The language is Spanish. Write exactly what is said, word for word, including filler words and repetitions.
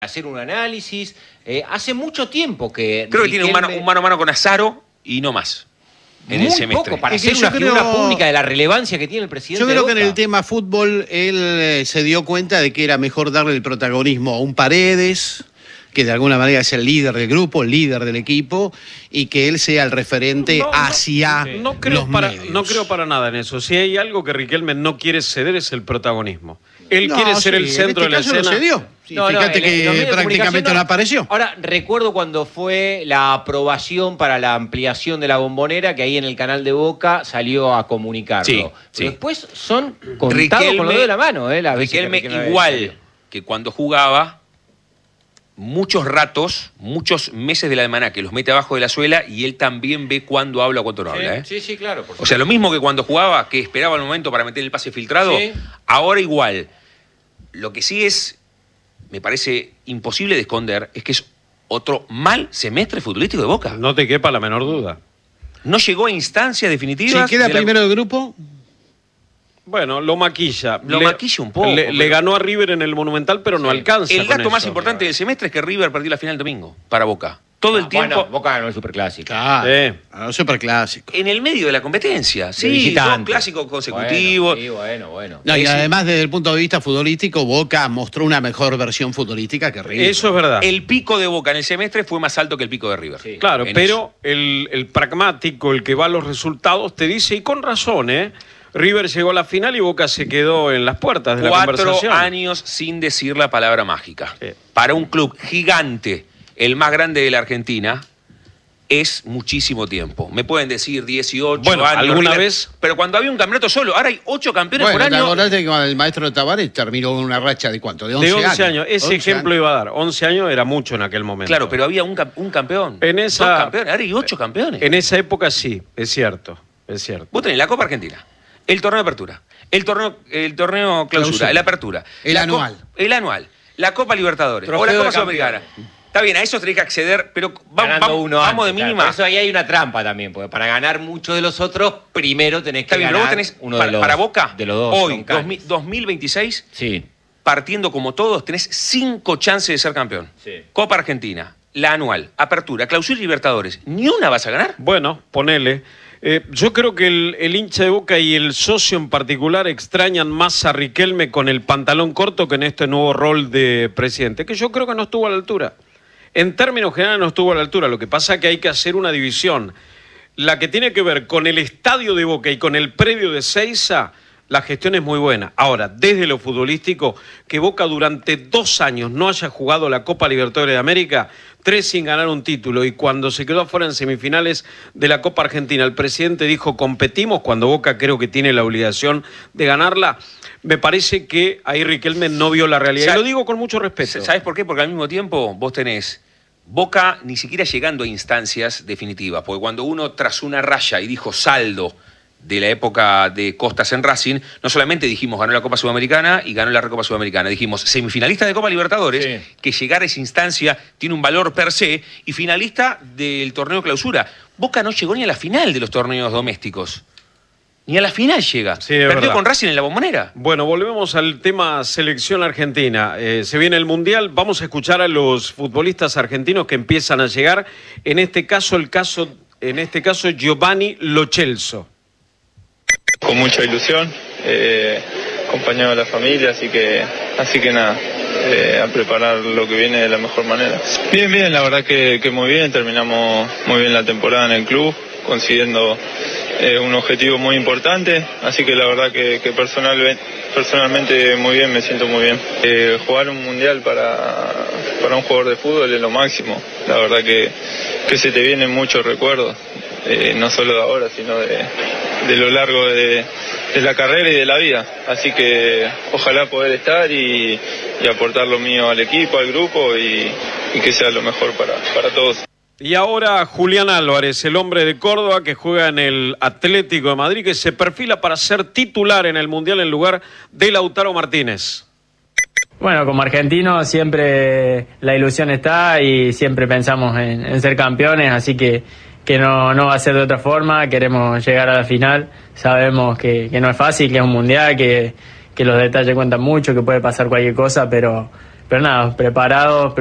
hacer un análisis. Eh, hace mucho tiempo que... Creo que Riquelme... tiene un mano, un mano a mano con Azaro y no más. En Muy el semestre. poco para es ser una creo... figura pública de la relevancia que tiene el presidente. Yo creo de que Boca. en el tema fútbol él eh, se dio cuenta de que era mejor darle el protagonismo a un Paredes, que de alguna manera es el líder del grupo, el líder del equipo, y que él sea el referente no, hacia no, no creo los para, medios. No creo para nada en eso. Si hay algo que Riquelme no quiere ceder es el protagonismo. Él no, quiere ser sí, el centro en este de la caso escena. Lo cedió. Sí, No, fíjate no, en- en los que medios de prácticamente comunicación no apareció. Ahora, recuerdo cuando fue la aprobación para la ampliación de la Bombonera, que ahí en el canal de Boca salió a comunicarlo. Sí, Pero sí. después son contados Riquelme, con los dedos de la mano. Eh, las veces que Riquelme Riquelme igual salió. que cuando jugaba, muchos ratos, muchos meses de la semana que los mete abajo de la suela y él también ve cuándo habla o cuándo no Sí, habla. ¿eh? sí, sí, claro. por O sea, lo mismo que cuando jugaba, que esperaba el momento para meter el pase filtrado, Sí. ahora igual. Lo que sí es, me parece imposible de esconder, es que es otro mal semestre futbolístico de Boca. No te quepa la menor duda. No llegó a instancias definitivas. Si queda de la- primero del grupo, Bueno, lo maquilla. Lo le, maquilla un poco, Le, pero- le ganó a River en el Monumental, pero no Sí. alcanza. El con dato más eso. importante del semestre es que River perdió la final el domingo para Boca. Todo el Ah, tiempo Bueno, Boca ganó el Superclásico. claro, Sí. ah, superclásico. en el medio de la competencia. Sí, visitante. dos clásicos consecutivos. Bueno, sí, bueno, bueno. No, y Es- además desde el punto de vista futbolístico, Boca mostró una mejor versión futbolística que River. Eso es verdad. El pico de Boca en el semestre fue más alto que el pico de River. Sí. Claro, En pero el, el pragmático, el que va a los resultados, te dice, y con razón, ¿eh? River llegó a la final y Boca se quedó en las puertas de la Cuatro conversación. años sin decir la palabra mágica. Sí. Para un club gigante, el más grande de la Argentina, es muchísimo tiempo. Me pueden decir dieciocho Bueno, años. ¿alguna River, vez? Pero cuando había un campeonato solo, ahora hay ocho campeones Bueno, por ¿te año. acordás de que cuando el maestro Tavares terminó con una racha de cuánto? De once, De once años. Ese once ejemplo años. iba a dar. once años era mucho en aquel momento. Claro, pero había un, cam- un campeón. En esa- Dos campeones. Ahora hay ocho campeones. En esa época sí, es cierto. Es cierto. Vos tenés la Copa Argentina, el torneo de apertura, el torneo, el torneo clausura, Clausura. el apertura. El la anual. Co- el anual. La Copa Libertadores. Trofeo o la de Copa campeón. Sudamericana. Está bien, a eso tenés que acceder, pero va- Ganando va- uno vamos de antes, claro. mínima. Por eso ahí hay una trampa también, porque para ganar muchos de los otros, primero tenés que Está bien, pero ganar vos tenés, uno para, de los, para Boca, de los dos. hoy, troncales. dos mil- dos mil veintiséis, Sí. partiendo como todos, tenés cinco chances de ser campeón. Sí. Copa Argentina, la anual, apertura, clausura y Libertadores. ¿Ni una vas a ganar? Bueno, ponele. Eh, yo creo que el, el hincha de Boca y el socio en particular extrañan más a Riquelme con el pantalón corto que en este nuevo rol de presidente, que yo creo que no estuvo a la altura. En términos generales no estuvo a la altura. Lo que pasa es que hay que hacer una división. La que tiene que ver con el estadio de Boca y con el predio de Seiza, la gestión es muy buena. Ahora, desde lo futbolístico, que Boca durante dos años no haya jugado la Copa Libertadores de América, tres sin ganar un título, y cuando se quedó afuera en semifinales de la Copa Argentina, el presidente dijo competimos, cuando Boca creo que tiene la obligación de ganarla, me parece que ahí Riquelme no vio la realidad. ¿Sabe- Y lo digo con mucho respeto. ¿Sabés por qué? Porque al mismo tiempo vos tenés Boca ni siquiera llegando a instancias definitivas, porque cuando uno tras una raya y dijo saldo de la época de Costas en Racing, no solamente dijimos ganó la Copa Sudamericana y ganó la Recopa Sudamericana, dijimos semifinalista de Copa Libertadores, Sí. que llegar a esa instancia tiene un valor per se, y finalista del torneo clausura. Boca no llegó ni a la final de los torneos domésticos. Ni a la final llega. Sí, es Perdió verdad. con Racing en la Bombonera. Bueno, volvemos al tema selección argentina. Eh, se viene el Mundial, vamos a escuchar a los futbolistas argentinos que empiezan a llegar. En este caso, el caso, en este caso Giovanni Lo Celso. Con mucha ilusión, eh, acompañado de la familia, así que, así que nada, eh, a preparar lo que viene de la mejor manera. Bien, bien, la verdad que, que muy bien, terminamos muy bien la temporada en el club, consiguiendo eh, un objetivo muy importante, así que la verdad que, que personal, personalmente muy bien, me siento muy bien. Eh, jugar un mundial para, para un jugador de fútbol es lo máximo, la verdad que, que se te vienen muchos recuerdos. Eh, no solo de ahora, sino de, de lo largo de, de la carrera y de la vida. Así que ojalá poder estar y, y aportar lo mío al equipo, al grupo y, y que sea lo mejor para, para todos. Y ahora Julián Álvarez, el hombre de Córdoba que juega en el Atlético de Madrid, que se perfila para ser titular en el Mundial en lugar de Lautaro Martínez. Bueno, como argentino siempre la ilusión está y siempre pensamos en, en ser campeones, así que, que no, no va a ser de otra forma. Queremos llegar a la final, sabemos que, que no es fácil, que es un mundial, que, que los detalles cuentan mucho, que puede pasar cualquier cosa, pero, pero nada, preparados.